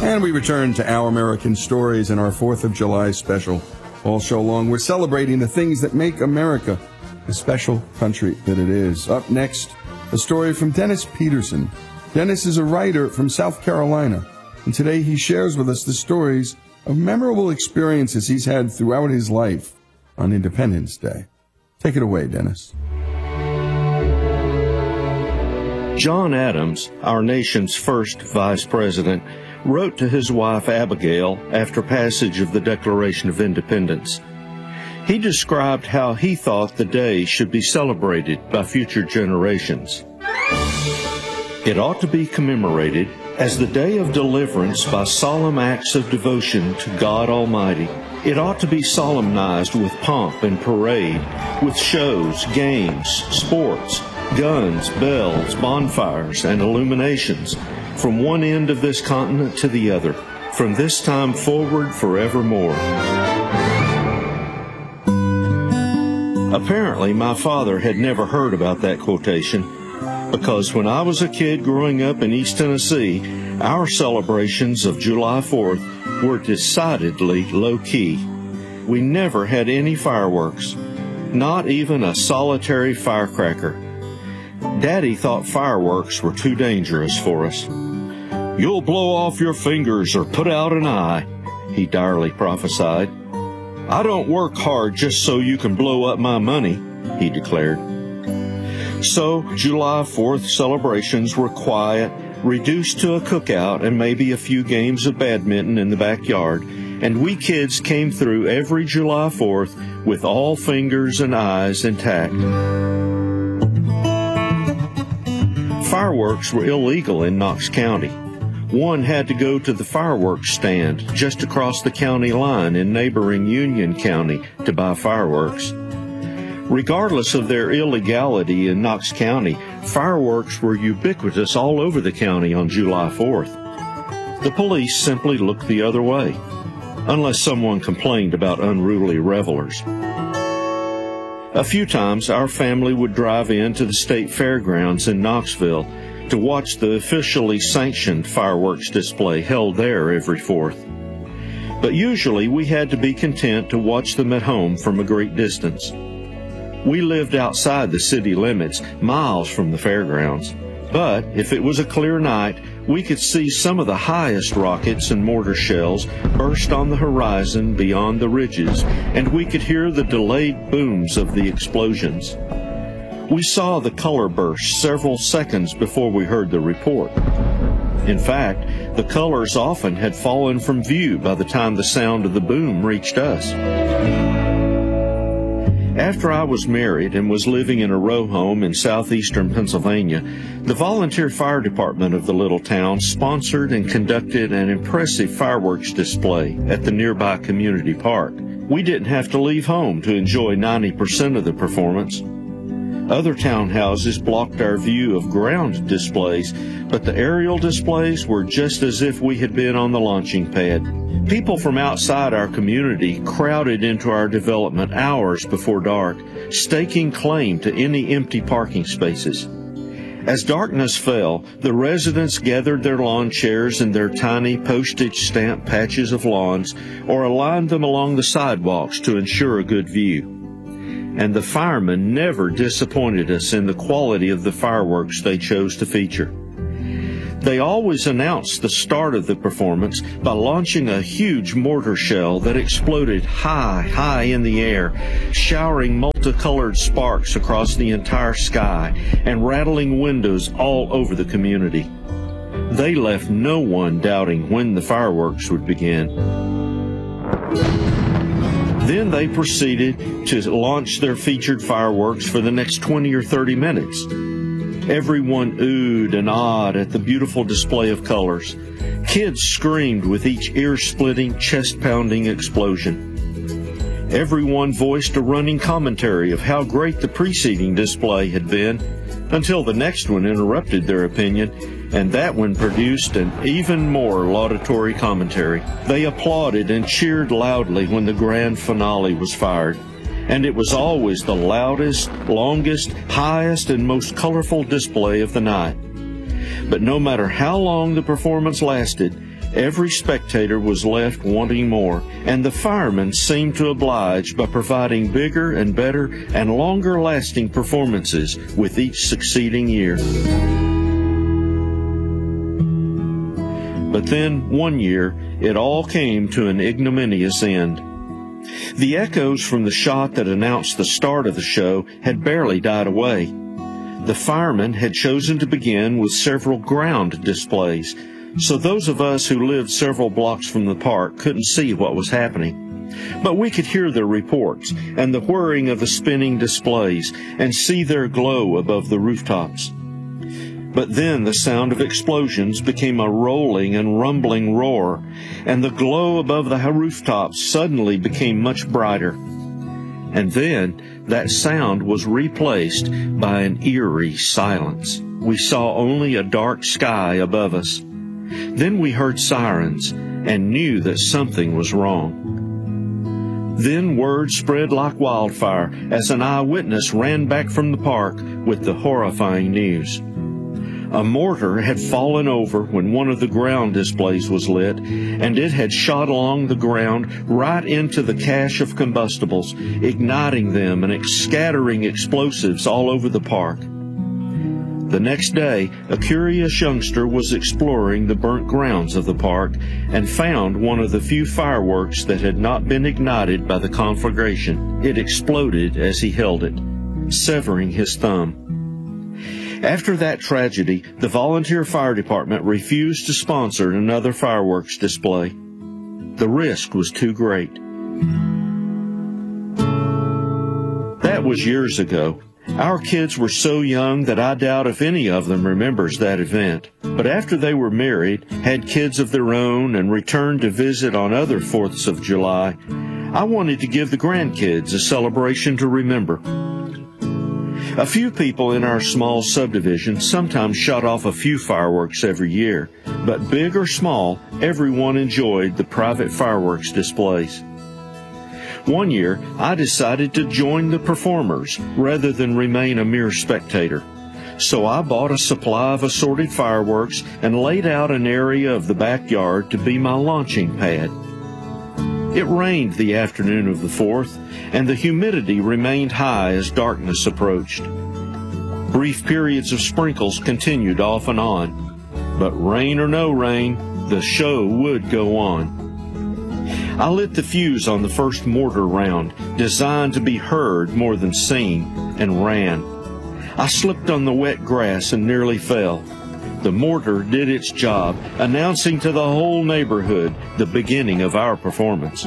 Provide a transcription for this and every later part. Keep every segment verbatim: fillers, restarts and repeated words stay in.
And we return to Our American Stories and our fourth of July special. All show long, we're celebrating the things that make America the special country that it is. Up next, a story from Dennis Peterson. Dennis is a writer from South Carolina, and today he shares with us the stories of memorable experiences he's had throughout his life on Independence Day. Take it away, Dennis. John Adams, our nation's first vice president, wrote to his wife Abigail after passage of the Declaration of Independence. He described how he thought the day should be celebrated by future generations. It ought to be commemorated as the day of deliverance by solemn acts of devotion to God Almighty. It ought to be solemnized with pomp and parade, with shows, games, sports, guns, bells, bonfires, and illuminations, from one end of this continent to the other, from this time forward forevermore. Apparently, my father had never heard about that quotation, because when I was a kid growing up in East Tennessee, our celebrations of July fourth were decidedly low-key. We never had any fireworks, not even a solitary firecracker. Daddy thought fireworks were too dangerous for us. "You'll blow off your fingers or put out an eye," he direly prophesied. "I don't work hard just so you can blow up my money," he declared. So July fourth celebrations were quiet, reduced to a cookout and maybe a few games of badminton in the backyard, and we kids came through every July fourth with all fingers and eyes intact. Fireworks were illegal in Knox County. One had to go to the fireworks stand just across the county line in neighboring Union County to buy fireworks. Regardless of their illegality in Knox County, fireworks were ubiquitous all over the county on July fourth. The police simply looked the other way, unless someone complained about unruly revelers. A few times, our family would drive into the state fairgrounds in Knoxville to watch the officially sanctioned fireworks display held there every fourth. But usually we had to be content to watch them at home from a great distance. We lived outside the city limits, miles from the fairgrounds. But if it was a clear night, we could see some of the highest rockets and mortar shells burst on the horizon beyond the ridges, and we could hear the delayed booms of the explosions. We saw the color burst several seconds before we heard the report. In fact, the colors often had fallen from view by the time the sound of the boom reached us. After I was married and was living in a row home in southeastern Pennsylvania, the volunteer fire department of the little town sponsored and conducted an impressive fireworks display at the nearby community park. We didn't have to leave home to enjoy ninety percent of the performance. Other townhouses blocked our view of ground displays, but the aerial displays were just as if we had been on the launching pad. People from outside our community crowded into our development hours before dark, staking claim to any empty parking spaces. As darkness fell, the residents gathered their lawn chairs in their tiny postage stamp patches of lawns or aligned them along the sidewalks to ensure a good view. And the firemen never disappointed us in the quality of the fireworks they chose to feature. They always announced the start of the performance by launching a huge mortar shell that exploded high, high in the air, showering multicolored sparks across the entire sky and rattling windows all over the community. They left no one doubting when the fireworks would begin. Then they proceeded to launch their featured fireworks for the next twenty or thirty minutes. Everyone oohed and awed at the beautiful display of colors. Kids screamed with each ear-splitting, chest-pounding explosion. Everyone voiced a running commentary of how great the preceding display had been, until the next one interrupted their opinion, and that one produced an even more laudatory commentary. They applauded and cheered loudly when the grand finale was fired, and it was always the loudest, longest, highest, and most colorful display of the night. But no matter how long the performance lasted, every spectator was left wanting more, and the firemen seemed to oblige by providing bigger and better and longer-lasting performances with each succeeding year. But then, one year, it all came to an ignominious end. The echoes from the shot that announced the start of the show had barely died away. The firemen had chosen to begin with several ground displays, so those of us who lived several blocks from the park couldn't see what was happening. But we could hear their reports and the whirring of the spinning displays and see their glow above the rooftops. But then the sound of explosions became a rolling and rumbling roar, and the glow above the rooftops suddenly became much brighter. And then that sound was replaced by an eerie silence. We saw only a dark sky above us. Then we heard sirens and knew that something was wrong. Then word spread like wildfire as an eyewitness ran back from the park with the horrifying news. A mortar had fallen over when one of the ground displays was lit, and it had shot along the ground right into the cache of combustibles, igniting them and scattering explosives all over the park. The next day, a curious youngster was exploring the burnt grounds of the park and found one of the few fireworks that had not been ignited by the conflagration. It exploded as he held it, severing his thumb. After that tragedy, the volunteer fire department refused to sponsor another fireworks display. The risk was too great. That was years ago. Our kids were so young that I doubt if any of them remembers that event. But after they were married, had kids of their own, and returned to visit on other fourths of July, I wanted to give the grandkids a celebration to remember. A few people in our small subdivision sometimes shot off a few fireworks every year, but big or small, everyone enjoyed the private fireworks displays. One year, I decided to join the performers rather than remain a mere spectator. So I bought a supply of assorted fireworks and laid out an area of the backyard to be my launching pad. It rained the afternoon of the fourth, and the humidity remained high as darkness approached. Brief periods of sprinkles continued off and on, but rain or no rain, the show would go on. I lit the fuse on the first mortar round, designed to be heard more than seen, and ran. I slipped on the wet grass and nearly fell. The mortar did its job, announcing to the whole neighborhood the beginning of our performance.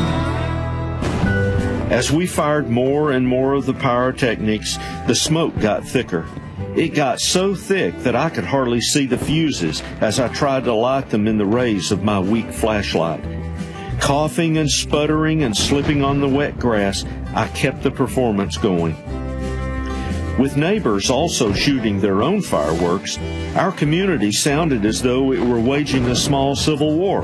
As we fired more and more of the pyrotechnics, the smoke got thicker. It got so thick that I could hardly see the fuses as I tried to light them in the rays of my weak flashlight. Coughing and sputtering and slipping on the wet grass, I kept the performance going. With neighbors also shooting their own fireworks, our community sounded as though it were waging a small civil war.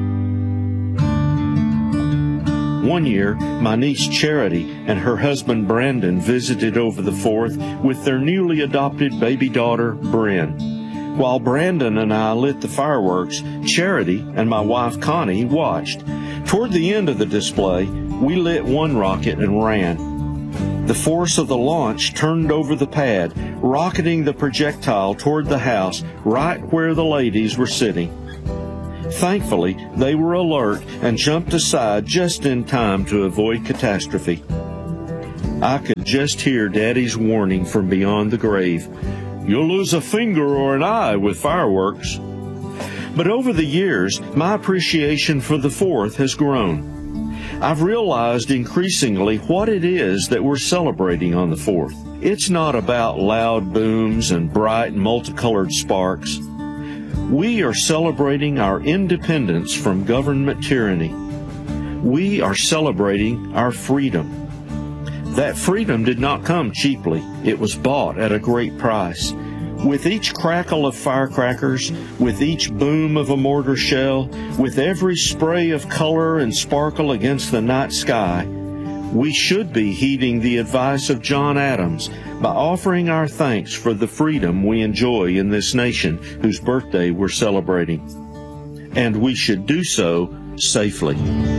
One year, my niece Charity and her husband Brandon visited over the fourth with their newly adopted baby daughter, Bryn. While Brandon and I lit the fireworks, Charity and my wife Connie watched. Toward the end of the display, we lit one rocket and ran. The force of the launch turned over the pad, rocketing the projectile toward the house right where the ladies were sitting. Thankfully, they were alert and jumped aside just in time to avoid catastrophe. I could just hear Daddy's warning from beyond the grave. You'll lose a finger or an eye with fireworks. But over the years, my appreciation for the fourth has grown. I've realized increasingly what it is that we're celebrating on the fourth. It's not about loud booms and bright multicolored sparks. We are celebrating our independence from government tyranny. We are celebrating our freedom. That freedom did not come cheaply. It was bought at a great price. With each crackle of firecrackers, with each boom of a mortar shell, with every spray of color and sparkle against the night sky, we should be heeding the advice of John Adams by offering our thanks for the freedom we enjoy in this nation whose birthday we're celebrating. And we should do so safely.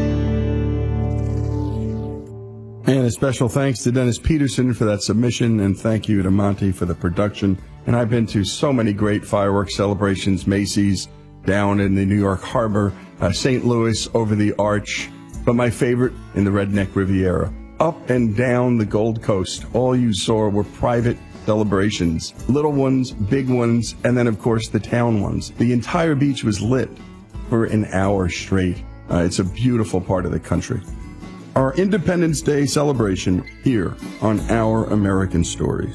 And a special thanks to Dennis Peterson for that submission, and thank you to Monty for the production. And I've been to so many great fireworks celebrations, Macy's, down in the New York Harbor, uh, Saint Louis, over the Arch, but my favorite in the Redneck Riviera. Up and down the Gold Coast, all you saw were private celebrations, little ones, big ones, and then, of course, the town ones. The entire beach was lit for an hour straight. Uh, it's a beautiful part of the country. Our Independence Day celebration here on Our American Stories.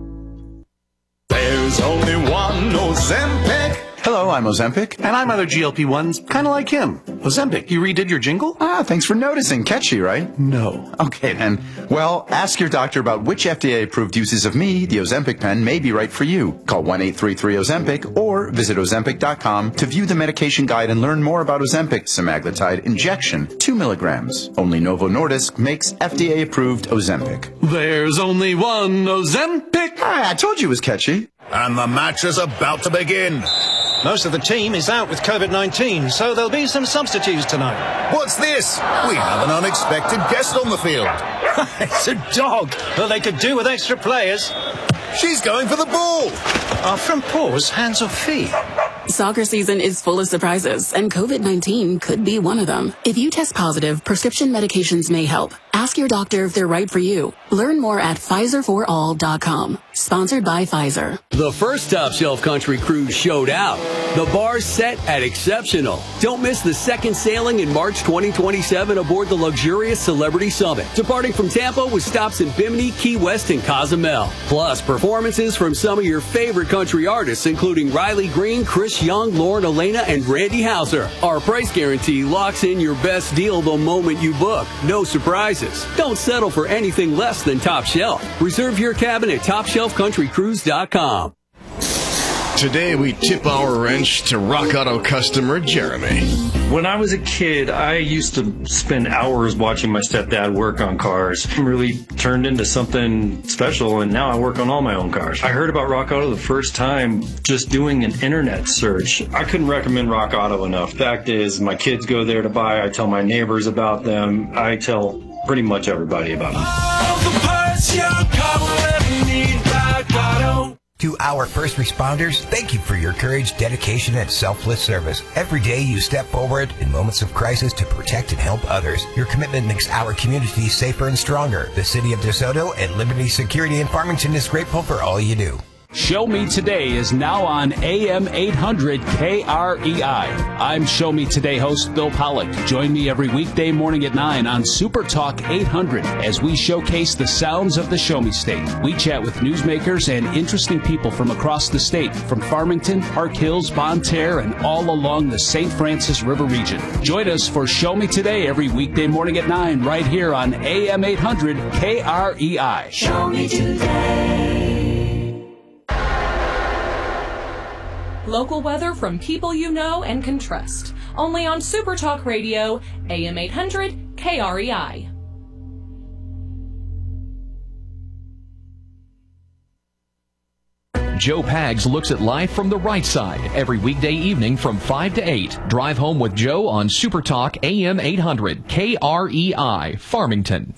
There's only one Ozempic. Hello, I'm Ozempic, and I'm other G L P ones, kind of like him. Ozempic, you redid your jingle? Ah, thanks for noticing. Catchy, right? No. Okay, then. Well, ask your doctor about which F D A-approved uses of me, the Ozempic pen, may be right for you. Call one eight three three Ozempic or visit Ozempic dot com to view the medication guide and learn more about Ozempic semaglutide injection, two milligrams. Only Novo Nordisk makes F D A-approved Ozempic. There's only one Ozempic. Ah, I told you it was catchy. And the match is about to begin. Most of the team is out with COVID nineteen, so there'll be some substitutes tonight. What's this? We have an unexpected guest on the field. It's a dog. Well, they could do with extra players. She's going for the ball. Are front paws hands or feet? Soccer season is full of surprises, and COVID nineteen could be one of them. If you test positive, prescription medications may help. Ask your doctor if they're right for you. Learn more at Pfizer for all dot com. Sponsored by Pfizer. The first Top Shelf Country Cruise showed out. The bar's set at exceptional. Don't miss the second sailing in March twenty twenty-seven aboard the luxurious Celebrity Summit, departing from Tampa with stops in Bimini, Key West, and Cozumel. Plus, performances from some of your favorite country artists, including Riley Green, Chris Young, Lauren Elena, and Randy Houser. Our price guarantee locks in your best deal the moment you book. No surprises. Don't settle for anything less than Top Shelf. Reserve your cabin at top shelf country cruise dot com. Today we tip our wrench to Rock Auto customer Jeremy. When I was a kid, I used to spend hours watching my stepdad work on cars. It really turned into something special, and now I work on all my own cars. I heard about Rock Auto the first time just doing an internet search. I couldn't recommend Rock Auto enough. Fact is, my kids go there to buy. I tell my neighbors about them. I tell pretty much everybody about them. All the parts your car will ever need, Rock Auto. To our first responders, thank you for your courage, dedication, and selfless service. Every day you step forward in moments of crisis to protect and help others. Your commitment makes our community safer and stronger. The City of DeSoto and Liberty Security in Farmington is grateful for all you do. Show Me Today is now on A M eight hundred K R E I. I'm Show Me Today host Bill Pollock. Join me every weekday morning at nine on Super Talk eight hundred as we showcase the sounds of the Show Me State. We chat with newsmakers and interesting people from across the state, from Farmington, Park Hills, Bonne Terre, and all along the Saint Francis River region. Join us for Show Me Today every weekday morning at nine right here on A M eight hundred K R E I. Show Me Today. Local weather from people you know and can trust. Only on Super Talk Radio, A M eight hundred K R E I. Joe Pags looks at life from the right side every weekday evening from five to eight. Drive home with Joe on Super Talk A M eight hundred K R E I, Farmington.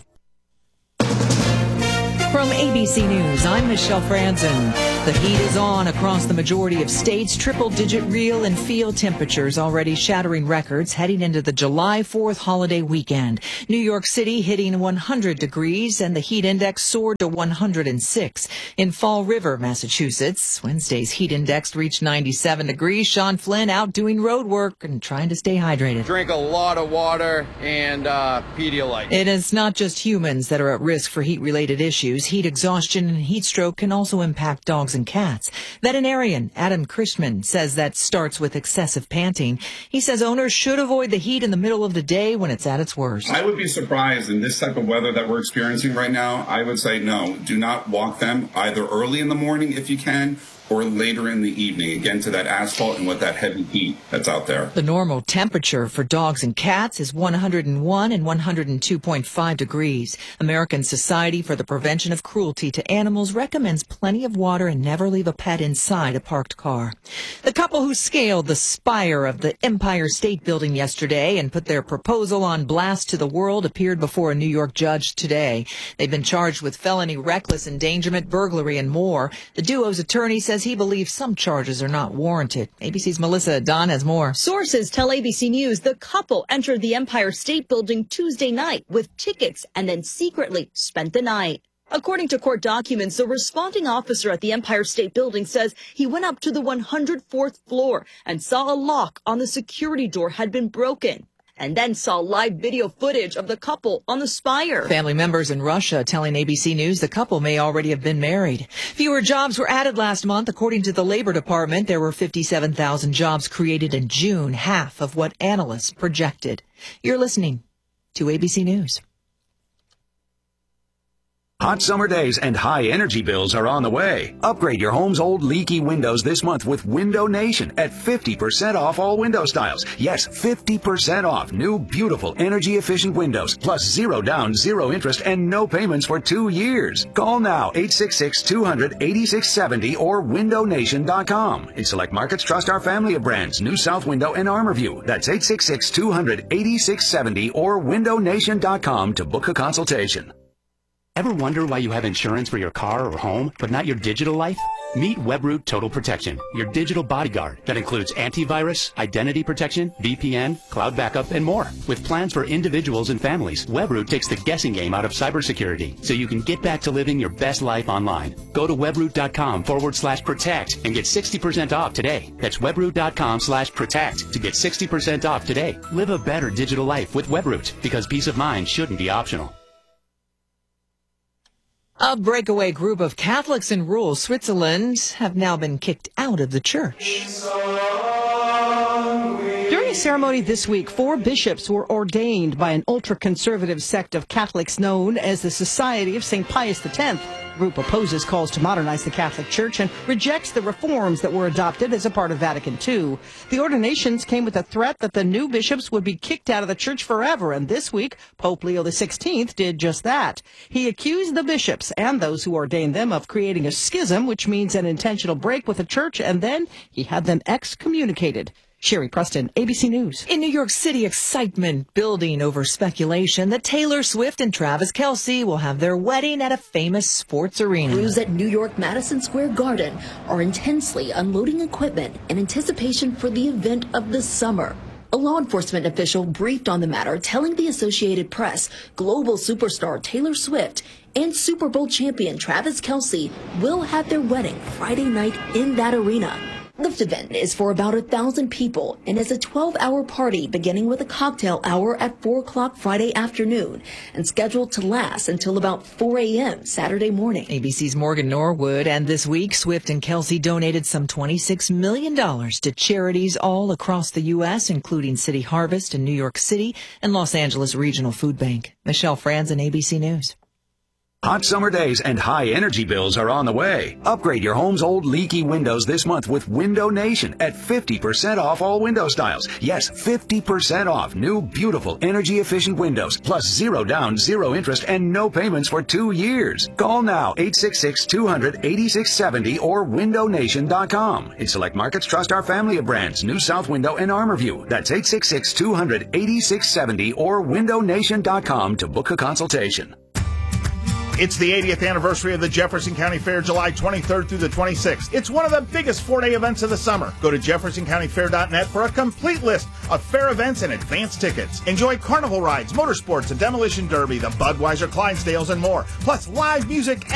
From A B C News, I'm Michelle Franzen. The heat is on across the majority of states. Triple-digit real and field temperatures already shattering records heading into the July fourth holiday weekend. New York City hitting one hundred degrees, and the heat index soared to one hundred six. In Fall River, Massachusetts, Wednesday's heat index reached ninety-seven degrees. Sean Flynn out doing road work and trying to stay hydrated. Drink a lot of water and uh, Pedialyte. It is not just humans that are at risk for heat-related issues. Heat exhaustion and heat stroke can also impact dogs and cats. Veterinarian Adam Christman says that starts with excessive panting. He says owners should avoid the heat in the middle of the day when it's at its worst. I would be surprised in this type of weather that we're experiencing right now. I would say no, do not walk them either early in the morning if you can, or later in the evening, again, to that asphalt and with that heavy heat that's out there. The normal temperature for dogs and cats is one hundred one and one hundred two point five degrees. American Society for the Prevention of Cruelty to Animals recommends plenty of water and never leave a pet inside a parked car. The couple who scaled the spire of the Empire State Building yesterday and put their proposal on blast to the world appeared before a New York judge today. They've been charged with felony reckless endangerment, burglary, and more. The duo's attorney says he believes some charges are not warranted. A B C's Melissa Don has more. Sources tell A B C News the couple entered the Empire State Building Tuesday night with tickets and then secretly spent the night. According to court documents, the responding officer at the Empire State Building says he went up to the one hundred fourth floor and saw a lock on the security door had been broken, and then saw live video footage of the couple on the spire. Family members in Russia telling A B C News the couple may already have been married. Fewer jobs were added last month. According to the Labor Department, there were fifty-seven thousand jobs created in June, half of what analysts projected. You're listening to A B C News. Hot summer days and high energy bills are on the way. Upgrade your home's old leaky windows this month with Window Nation at fifty percent off all window styles. Yes, fifty percent off new, beautiful, energy-efficient windows, plus zero down, zero interest, and no payments for two years. Call now, eight six six, two hundred, eighty-six seventy or window nation dot com. In select markets, trust our family of brands, New South Window and ArmorView. That's eight six six, two hundred, eighty-six seventy or window nation dot com to book a consultation. Ever wonder why you have insurance for your car or home, but not your digital life? Meet Webroot Total Protection, your digital bodyguard that includes antivirus, identity protection, V P N, cloud backup, and more. With plans for individuals and families, Webroot takes the guessing game out of cybersecurity so you can get back to living your best life online. Go to webroot.com forward slash protect and get sixty percent off today. That's webroot.com slash protect to get sixty percent off today. Live a better digital life with Webroot, because peace of mind shouldn't be optional. A breakaway group of Catholics in rural Switzerland have now been kicked out of the church. During a ceremony this week, four bishops were ordained by an ultra-conservative sect of Catholics known as the Society of Saint Pius the Tenth. The group opposes calls to modernize the Catholic Church and rejects the reforms that were adopted as a part of Vatican Two. The ordinations came with a threat that the new bishops would be kicked out of the church forever, and this week, Pope Leo the sixteenth did just that. He accused the bishops and those who ordained them of creating a schism, which means an intentional break with the church, and then he had them excommunicated. Sherry Preston, A B C News. In New York City, excitement building over speculation that Taylor Swift and Travis Kelce will have their wedding at a famous sports arena. Crews at New York Madison Square Garden are intensely unloading equipment in anticipation for the event of the summer. A law enforcement official briefed on the matter, telling the Associated Press global superstar Taylor Swift and Super Bowl champion Travis Kelce will have their wedding Friday night in that arena. The event is for about a thousand people and is a twelve-hour party beginning with a cocktail hour at four o'clock Friday afternoon and scheduled to last until about four a.m. Saturday morning. A B C's Morgan Norwood, and this week, Swift and Kelce donated some twenty-six million dollars to charities all across the U S, including City Harvest in New York City and Los Angeles Regional Food Bank. Michelle Franzen, A B C News. Hot summer days and high energy bills are on the way. Upgrade your home's old leaky windows this month with Window Nation at fifty percent off all window styles. Yes, fifty percent off new, beautiful, energy-efficient windows, plus zero down, zero interest, and no payments for two years. Call now, eight six six, two hundred, eighty-six seventy or window nation dot com. In select markets, trust our family of brands, New South Window and ArmorView. That's eight six six, two hundred, eighty-six seventy or window nation dot com to book a consultation. It's the eightieth anniversary of the Jefferson County Fair, July twenty-third through the twenty-sixth. It's one of the biggest four-day events of the summer. Go to jefferson county fair dot net for a complete list of fair events and advance tickets. Enjoy carnival rides, motorsports, a demolition derby, the Budweiser Clydesdales, and more. Plus live music